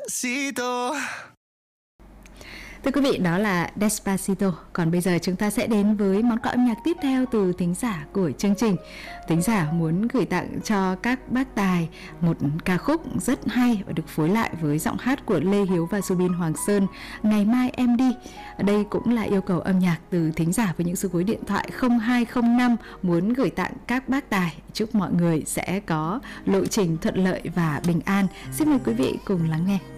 Despacito. Thưa quý vị, đó là Despacito. Còn bây giờ chúng ta sẽ đến với món quà âm nhạc tiếp theo từ thính giả của chương trình. Thính giả muốn gửi tặng cho các bác tài một ca khúc rất hay và được phối lại với giọng hát của Lê Hiếu và Subin Hoàng Sơn, Ngày Mai Em Đi. Đây cũng là yêu cầu âm nhạc từ thính giả với những số cuối điện thoại 0205 muốn gửi tặng các bác tài. Chúc mọi người sẽ có lộ trình thuận lợi và bình an. Xin mời quý vị cùng lắng nghe.